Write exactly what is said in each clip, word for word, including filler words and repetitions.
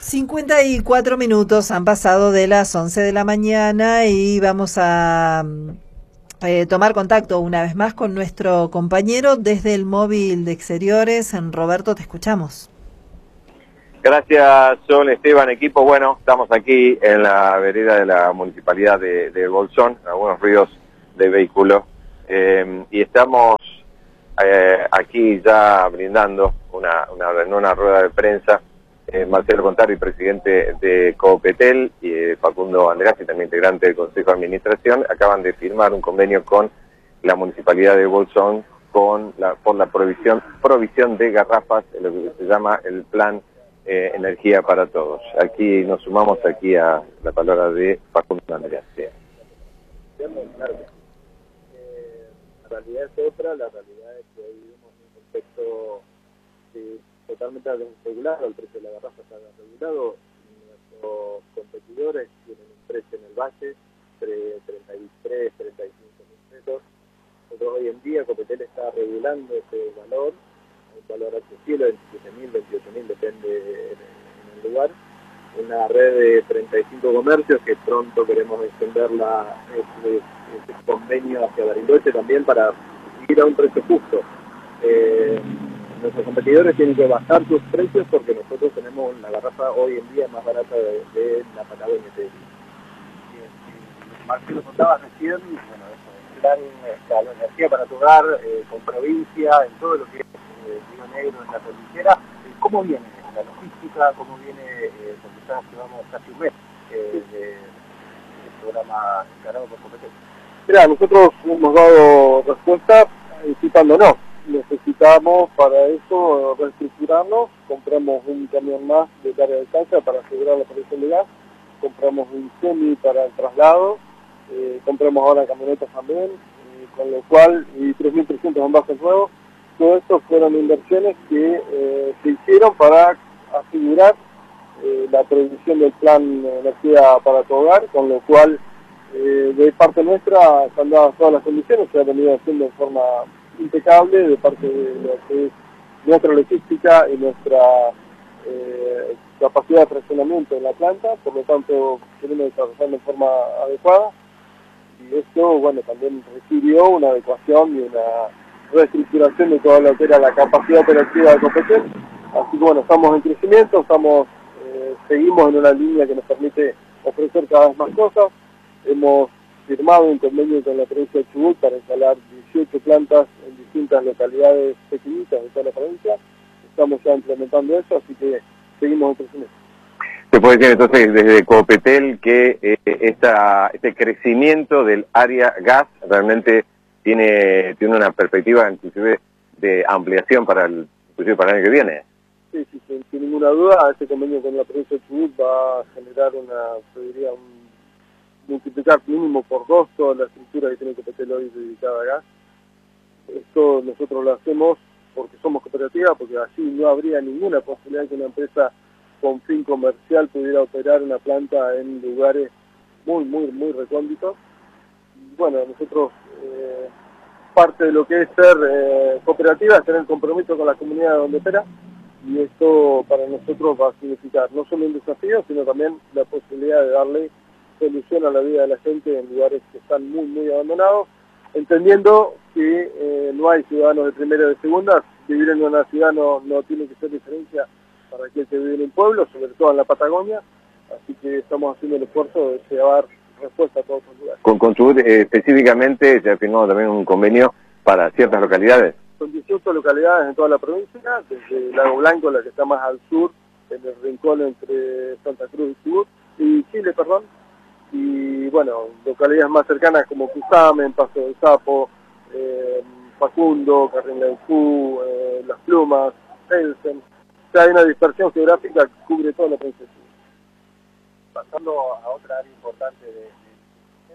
cincuenta y cuatro minutos han pasado de las once de la mañana y vamos a eh, tomar contacto una vez más con nuestro compañero desde el móvil de exteriores. Roberto, te escuchamos. Gracias, Sol, Esteban, equipo. Bueno, estamos aquí en la vereda de la municipalidad de, de Bolsón, algunos ruidos de vehículos, eh, y estamos eh, aquí ya brindando una, una, en una rueda de prensa. Eh, Marcelo Contari, presidente de Copetel, y eh, Facundo Andreazzi, también integrante del Consejo de Administración, acaban de firmar un convenio con la Municipalidad de Bolsón con la, por la provisión, provisión de garrafas, en lo que se llama el Plan eh, Energía para Todos. Aquí nos sumamos aquí a la palabra de Facundo Andreazzi. Claro. Eh, la realidad es otra, la realidad es que hoy vivimos en un contexto de totalmente regulado, el precio de la garrafa está regulado, nuestros competidores tienen un precio en el valle entre treinta y tres, treinta y cinco mil pesos. Nosotros hoy en día Copetel está regulando ese valor, un valor accesible, veintisiete mil, veintiocho mil, depende en, en el lugar. Una red de treinta y cinco comercios que pronto queremos extender la, ese, ese convenio hacia Bariloche también para ir a un precio justo. Eh, Nuestros competidores tienen que bajar sus precios porque nosotros tenemos la garrafa hoy en día más barata de, de la Patagonia. Marcelo contaba recién, bueno, eso, el plan la, la energía para tu hogar, eh, con provincia, en todo lo que es eh, Río Negro, en la cordillera. Eh, ¿Cómo viene la logística? ¿Cómo viene, eh, porque ya llevamos casi un mes eh, de, de programa encarado por Copetel? Mira, nosotros hemos dado respuesta anticipándonos. Necesitamos para eso reestructurarnos, compramos un camión más de carga de cancha para asegurar la producción de gas, compramos un semi para el traslado, eh, compramos ahora camionetas también, eh, con lo cual, y tres mil trescientos envases nuevos. Todo esto fueron inversiones que eh, se hicieron para asegurar eh, la producción del plan Energía para tu Hogar, con lo cual eh, de parte nuestra se han dado todas las condiciones, se ha venido haciendo en forma impecable de parte de lo que es nuestra logística y nuestra eh, capacidad de fraccionamiento en la planta, por lo tanto queremos desarrollarlo en forma adecuada, y esto, bueno, también requirió una adecuación y una reestructuración de toda lo que era la capacidad operativa de Copetel. Así que bueno, estamos en crecimiento, estamos eh, seguimos en una línea que nos permite ofrecer cada vez más cosas. Hemos firmado un convenio con la provincia de Chubut para instalar dieciocho plantas en distintas localidades pequeñitas de toda la provincia. Estamos ya implementando eso, así que seguimos en crecimiento. ¿Se puede decir entonces desde Copetel que eh, esta, este crecimiento del área gas realmente tiene, tiene una perspectiva inclusive de ampliación para el, inclusive para el año que viene? Sí, sí, sin, sin ninguna duda, este convenio con la provincia de Chubut va a generar una, yo diría, un multiplicar mínimo por dos toda la estructura que tiene Copetel hoy dedicada a gas. Esto nosotros lo hacemos porque somos cooperativa, porque así no habría ninguna posibilidad que una empresa con fin comercial pudiera operar una planta en lugares muy, muy, muy recónditos. Bueno, nosotros, eh, parte de lo que es ser eh, cooperativa es tener compromiso con la comunidad donde opera, y esto para nosotros va a significar no solo un desafío, sino también la posibilidad de darle solución a la vida de la gente en lugares que están muy, muy abandonados, entendiendo que eh, no hay ciudadanos de primera y de segunda. Vivir en una ciudad no, no tiene que ser diferencia para aquel que vive en un pueblo, sobre todo en la Patagonia, así que estamos haciendo el esfuerzo de llevar respuesta a todos los lugares. Con, con Chubut eh, específicamente se ha firmado también un convenio para ciertas localidades. Son dieciocho localidades en toda la provincia, desde Lago Blanco, la que está más al sur, en el rincón entre Santa Cruz y Chubut, y Chile, perdón, y bueno, localidades más cercanas como Cusamen, Paso del Sapo, eh, Facundo, Carrinlaicú, eh, Las Plumas, Elsen. O sea, hay una dispersión geográfica que cubre toda la provincia de Chile. Pasando a otra área importante de, de, de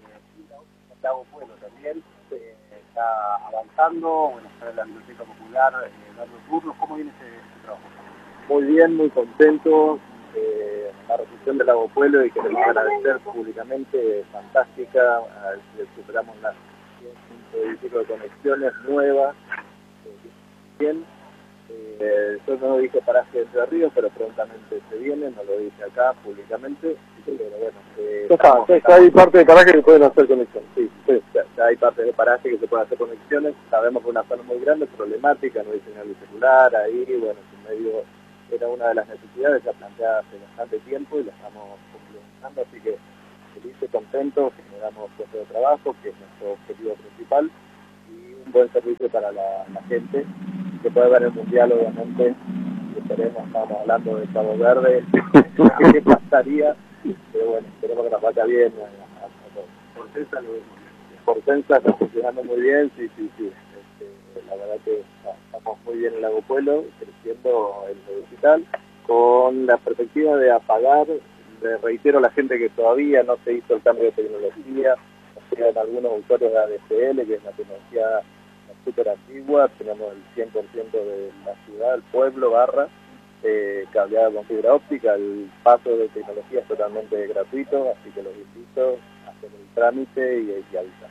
el Lago Puelo también eh, está avanzando, bueno, está en la Biblioteca Popular eh, dando turnos. ¿Cómo viene ese, ese trabajo? Muy bien, muy contento. Eh, la recepción del Lago Puelo, y queremos agradecer públicamente, fantástica. Eh, superamos las ciento y pico de conexiones nuevas. Eh, bien. Eh, yo no dije paraje de Entre Ríos, pero prontamente se viene, no lo dije acá públicamente. Pero bueno, eh, ya está, estamos, ya estamos, hay parte de paraje que pueden hacer conexiones. Sí, sí. ya, ya hay parte de paraje que se pueden hacer conexiones. Sabemos que es una zona muy grande, problemática, no hay señal de celular ahí, bueno, en medio era una de las necesidades ya planteadas hace bastante tiempo y la estamos complementando, así que felices, contentos, generamos puestos de trabajo, que es nuestro objetivo principal, y un buen servicio para la, la gente, que puede ver el Mundial, obviamente, y esperemos, estamos hablando de Cabo Verde, qué pasaría, pero bueno, esperemos que nos vaya bien a, a, a todos. Por Censa lo vemos bien. Por Censa está funcionando muy bien, sí, sí, sí. Este, la verdad que estamos muy bien en Lago Pueblo, creciendo en lo digital, con la perspectiva de apagar. Le reitero a la gente que todavía no se hizo el cambio de tecnología, quedan algunos usuarios de A D S L, que es una tecnología súper antigua, tenemos el cien por ciento de la ciudad, el pueblo, barra, eh, cableada con fibra óptica, el paso de tecnología es totalmente gratuito, así que los invito a hacer el trámite y, y avisar.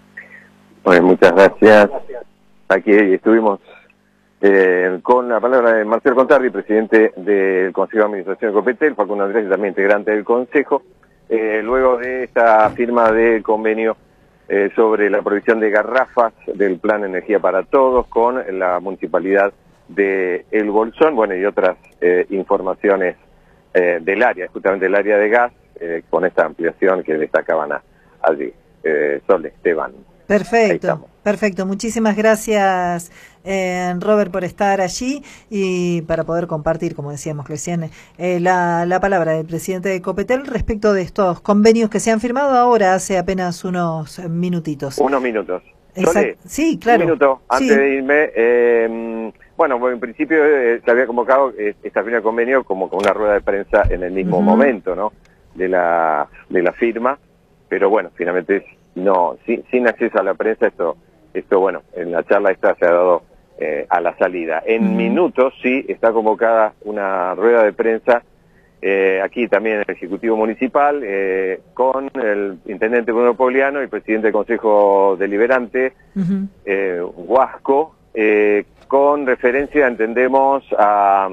Bueno, muchas gracias. gracias. Aquí estuvimos Eh, con la palabra de Marcelo Contardi, presidente del Consejo de Administración de Copetel, Facundo Andrés, también integrante del Consejo, eh, luego de esta firma de convenio eh, sobre la provisión de garrafas del Plan Energía para Todos con la Municipalidad de El Bolsón, bueno, y otras eh, informaciones eh, del área, justamente del área de gas, eh, con esta ampliación que destacaban a, allí. Eh, Sol, Esteban. Perfecto, perfecto. Muchísimas gracias, eh, Robert, por estar allí y para poder compartir, como decíamos recién, eh, la, la palabra del presidente de Copetel respecto de estos convenios que se han firmado ahora hace apenas unos minutitos. Unos minutos. Exacto. Sí, claro. Un minuto antes sí. de irme. Eh, bueno, bueno, en principio eh, se había convocado eh, esta firma de convenio como con una rueda de prensa en el mismo uh-huh. momento, ¿no? De la de la firma, pero bueno, finalmente no, sin, sin acceso a la prensa, esto, esto bueno, en la charla esta se ha dado eh, a la salida. En uh-huh. minutos sí está convocada una rueda de prensa, eh, aquí también en el Ejecutivo Municipal, eh, con el Intendente Bruno Pogliano y el Presidente del Consejo Deliberante, uh-huh. eh, Huasco, eh, con referencia, entendemos, a,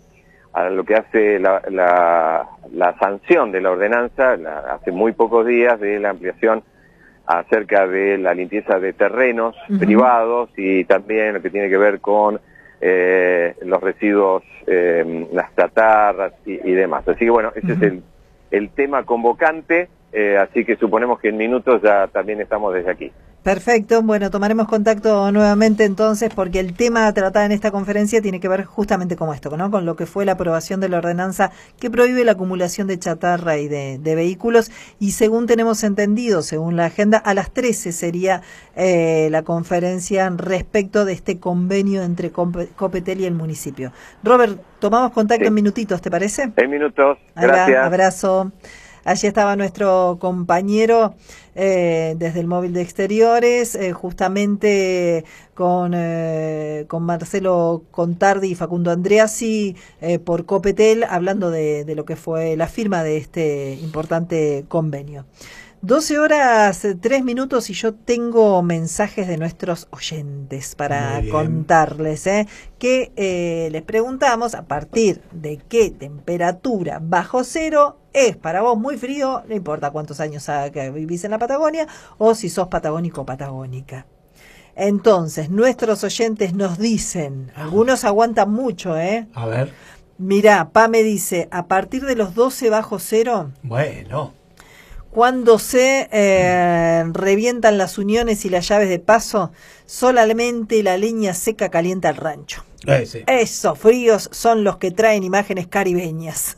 a lo que hace la, la, la sanción de la ordenanza, la, hace muy pocos días, de la ampliación acerca de la limpieza de terrenos uh-huh. privados y también lo que tiene que ver con eh, los residuos, eh, las chatarras y, y demás. Así que bueno, ese uh-huh. es el, el tema convocante, eh, así que suponemos que en minutos ya también estamos desde aquí. Perfecto, bueno, tomaremos contacto nuevamente entonces porque el tema a tratar en esta conferencia tiene que ver justamente con esto, ¿no? Con lo que fue la aprobación de la ordenanza que prohíbe la acumulación de chatarra y de, de vehículos y según tenemos entendido, según la agenda, a las trece sería eh, la conferencia respecto de este convenio entre Copetel y el municipio. Robert, tomamos contacto sí. en minutitos, ¿te parece? En minutos, gracias. Ahora, abrazo. Allí estaba nuestro compañero eh, desde el móvil de exteriores, eh, justamente con, eh, con Marcelo Contardi y Facundo Andreassi eh, por Copetel, hablando de, de lo que fue la firma de este importante convenio. doce horas, tres minutos y yo tengo mensajes de nuestros oyentes para contarles ¿eh? que eh, les preguntamos a partir de qué temperatura bajo cero es para vos muy frío, no importa cuántos años haga que vivís en la Patagonia o si sos patagónico o patagónica. Entonces, nuestros oyentes nos dicen, algunos aguantan mucho, ¿eh? A ver. Mirá, Pa me dice, a partir de los doce bajo cero. Bueno. Cuando se eh, revientan las uniones y las llaves de paso, solamente la leña seca calienta el rancho. Eh, sí. Esos fríos son los que traen imágenes caribeñas.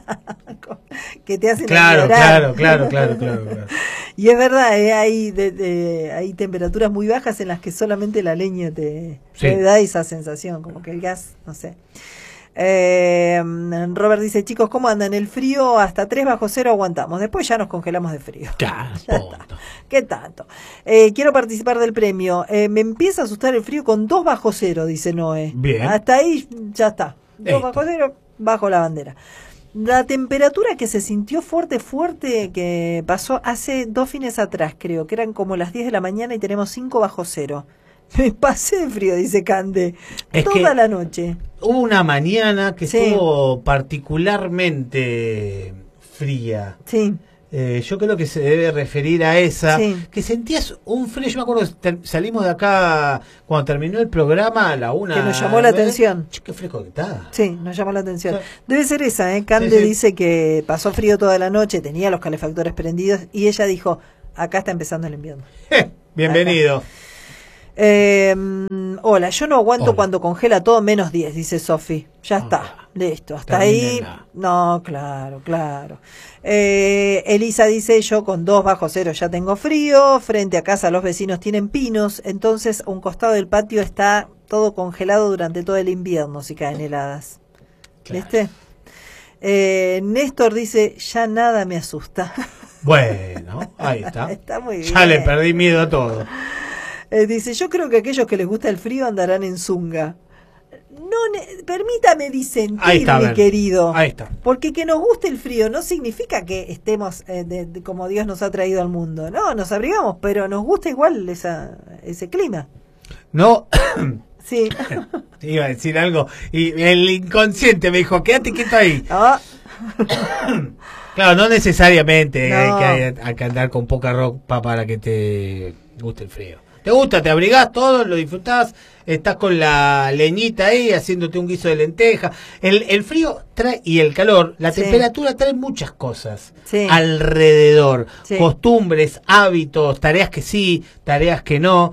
que te hacen claro, llorar. Claro, claro, claro, claro, claro. Y es verdad, eh, hay, de, de, hay temperaturas muy bajas en las que solamente la leña te, sí. te da esa sensación, como que el gas, no sé. Eh, Robert dice, chicos, ¿cómo andan? El frío hasta tres bajo cero aguantamos, después ya nos congelamos de frío. Claro, ¿qué tanto? Eh, quiero participar del premio. Eh, me empieza a asustar el frío con dos bajo cero, dice Noé. Bien. Hasta ahí ya está. Dos Esto. bajo cero, bajo la bandera. La temperatura que se sintió fuerte, fuerte, que pasó hace dos fines atrás, creo, que eran como las diez de la mañana y tenemos cinco bajo cero. Me pasé de frío, dice Cande, Es toda que la noche. hubo una mañana que Sí. estuvo particularmente fría. Sí, Eh, yo creo que se debe referir a esa, Sí. que sentías un frío. Yo me acuerdo, ter- salimos de acá cuando terminó el programa a la una. Que nos llamó la ¿ves? atención. Che, qué fresco que está. sí, nos llamó la atención. Sí. Debe ser esa, ¿eh? Cande Sí, sí. dice que pasó frío toda la noche, tenía los calefactores prendidos y ella dijo, acá está empezando el invierno. Eh, bienvenido. Eh, mm, hola, yo no aguanto Hola. cuando congela todo menos diez, dice Sofi. Ya está, Ah, listo, hasta terminen ahí. la- No, claro, claro. Eh, Elisa dice, yo con dos bajo cero ya tengo frío, frente a casa los vecinos tienen pinos, entonces un costado del patio está todo congelado durante todo el invierno si caen heladas. Claro. ¿Viste? Eh, Néstor dice, ya nada me asusta. Bueno, ahí está. Está muy Ya bien. le perdí miedo a todo. Eh, dice, yo creo que aquellos que les gusta el frío andarán en zunga. No, ne- permítame disentir, Ahí está, mi Bern. querido. Ahí está. Porque que nos guste el frío no significa que estemos eh, de- de- como Dios nos ha traído al mundo. No, nos abrigamos, pero nos gusta igual esa, ese clima. No, Sí. iba a decir algo y el inconsciente me dijo, quédate quieto ahí. Ah, Claro, no necesariamente No. hay, que, hay, hay que andar con poca ropa para que te guste el frío. Te gusta, te abrigás todo, lo disfrutás, estás con la leñita ahí haciéndote un guiso de lenteja. El, el frío trae y el calor, la Sí. temperatura trae muchas cosas Sí. alrededor. Sí. Costumbres, hábitos, tareas que sí, tareas que no,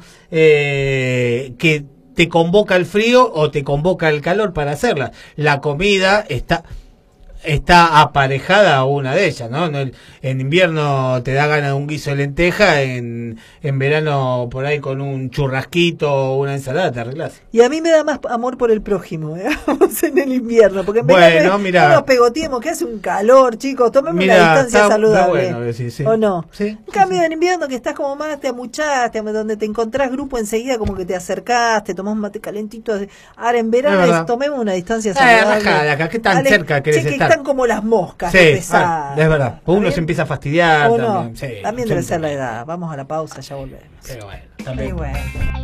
eh, que te convoca el frío o te convoca el calor para hacerla. La comida está... está aparejada a una de ellas, ¿no? No, el- en invierno te da ganas de un guiso de lenteja, en, en verano por ahí con un churrasquito o una ensalada te arreglás. y a mí me da más amor por el prójimo, ¿eh? en el invierno. Porque en Bueno, verano mirá. no nos pegoteemos, que hace un calor, chicos. Tomemos Mirá, una distancia está- saludable. está bueno, sí, sí. ¿O no? Sí, En cambio, en invierno que estás como más, te amuchás, te- donde te encontrás grupo enseguida, como que te acercás, te tomás un mate calentito. Ahora, en verano Es verdad. es, tomemos una distancia Eh, saludable. rajá de acá, ¿qué tan Ale- cerca querés che, que estar? están como las moscas, Sí, de pesadas. ah, es verdad. ¿Está Uno bien? se empieza a fastidiar ¿O no? también. Sí, También debe son- ser la edad. Vamos a la pausa, ya volvemos. Pero bueno, Y también. bueno.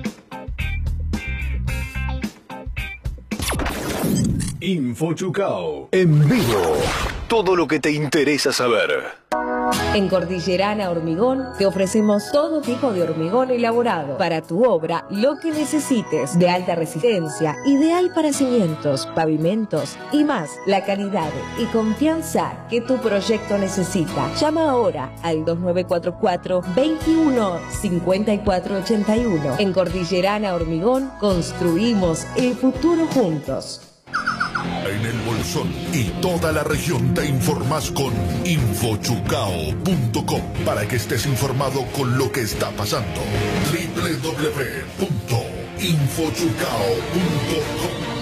InfoChucao. En vivo. Todo lo que te interesa saber. En Cordillerana Hormigón te ofrecemos todo tipo de hormigón elaborado para tu obra, lo que necesites, de alta resistencia, ideal para cimientos, pavimentos y más, la calidad y confianza que tu proyecto necesita. Llama ahora al dos nueve cuatro cuatro, veintiuno, cincuenta y cuatro ochenta y uno. En Cordillerana Hormigón construimos el futuro juntos. En el Bolsón y toda la región te informás con infochucao punto com para que estés informado con lo que está pasando. doble u doble u doble u punto infochucao punto com.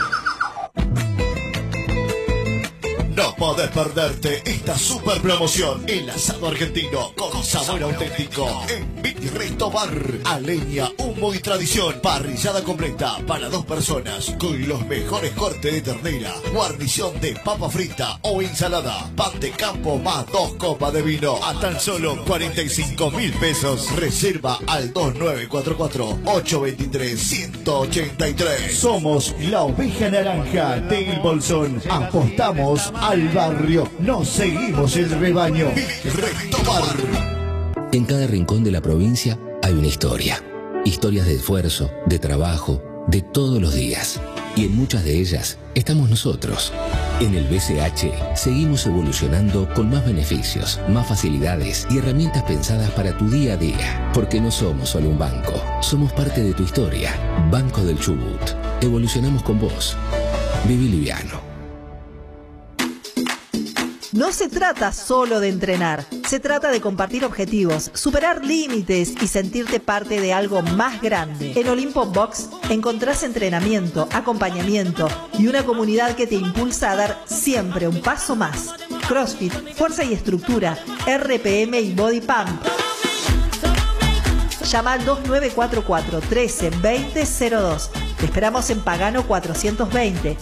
No podés perderte esta super promoción. El asado argentino con sabor auténtico en Virreito Bar. A leña, humo y tradición. Parrillada completa para dos personas con los mejores cortes de ternera, guarnición de papa frita o ensalada, pan de campo más dos copas de vino a tan solo cuarenta y cinco mil pesos. Reserva al dos nueve cuatro cuatro, ocho dos tres, uno ocho tres. Somos la oveja naranja del Bolsón. Apostamos al barrio, nos seguimos el rebaño. Virreito Bar. En cada rincón de la provincia hay una historia. Historias de esfuerzo, de trabajo, de todos los días. Y en muchas de ellas estamos nosotros. En el B C H seguimos evolucionando con más beneficios, más facilidades y herramientas pensadas para tu día a día. Porque no somos solo un banco, somos parte de tu historia. Banco del Chubut. Evolucionamos con vos. Viví liviano. No se trata solo de entrenar, se trata de compartir objetivos, superar límites y sentirte parte de algo más grande. En Olimpo Box encontrás entrenamiento, acompañamiento y una comunidad que te impulsa a dar siempre un paso más. CrossFit, fuerza y estructura, R P M y Body Pump. Llama al dos nueve cuatro cuatro, trece, veinte cero dos. Te esperamos en Pagano cuatrocientos veinte.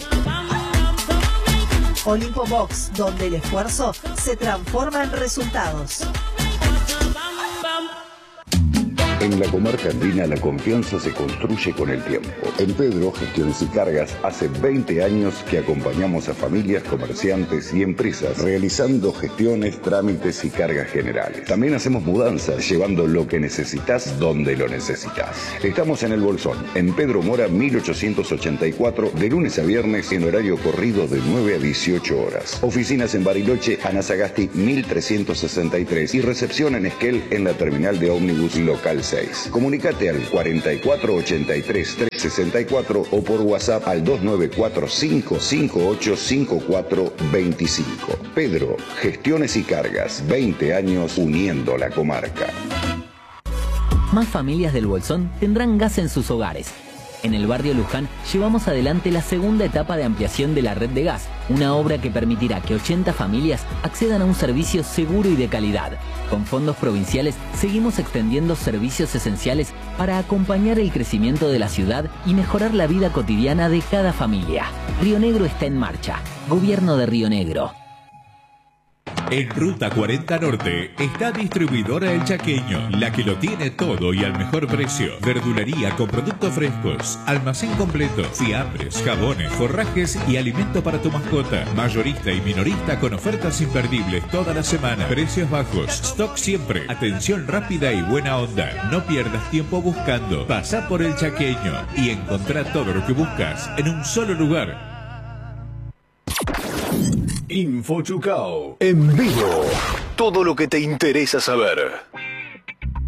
Olimpo Box, donde el esfuerzo se transforma en resultados. En la comarca andina la confianza se construye con el tiempo. En Pedro Gestiones y Cargas hace veinte años que acompañamos a familias, comerciantes y empresas realizando gestiones, trámites y cargas generales. También hacemos mudanzas, llevando lo que necesitas donde lo necesitas. Estamos en El Bolsón, en Pedro Mora mil ochocientos ochenta y cuatro, de lunes a viernes en horario corrido de nueve a dieciocho horas. Oficinas en Bariloche, Ana Sagasti mil trescientos sesenta y tres y recepción en Esquel en la terminal de ómnibus local seis. Comunicate al cuarenta y cuatro ochenta y tres trescientos sesenta y cuatro o por WhatsApp al dos nueve cuatro cinco cinco ocho cinco cuatro dos cinco. Pedro, Gestiones y Cargas, veinte años uniendo la comarca. Más familias del Bolsón tendrán gas en sus hogares. En el barrio Luján llevamos adelante la segunda etapa de ampliación de la red de gas, una obra que permitirá que ochenta familias accedan a un servicio seguro y de calidad. Con fondos provinciales seguimos extendiendo servicios esenciales para acompañar el crecimiento de la ciudad y mejorar la vida cotidiana de cada familia. Río Negro está en marcha. Gobierno de Río Negro. En Ruta cuarenta Norte está distribuidora El Chaqueño, la que lo tiene todo y al mejor precio. Verdulería con productos frescos, almacén completo, fiambres, jabones, forrajes y alimento para tu mascota. Mayorista y minorista con ofertas imperdibles toda la semana. Precios bajos, stock siempre, atención rápida y buena onda. No pierdas tiempo buscando. Pasá por El Chaqueño y encontrá todo lo que buscas en un solo lugar. Infochucao en vivo. Todo lo que te interesa saber.